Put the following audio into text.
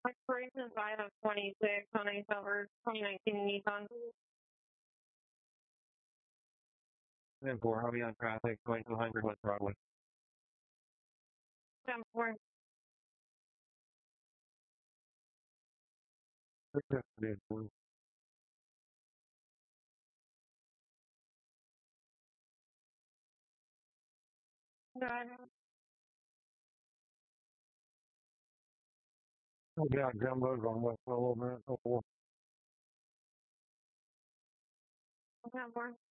Expiration 5 of 26 on a cover 2019 Nissan. 10-4, heavy on traffic, going 200 West Broadway. 10-4. Yeah, Jumbo's on West a little bit. 10-4.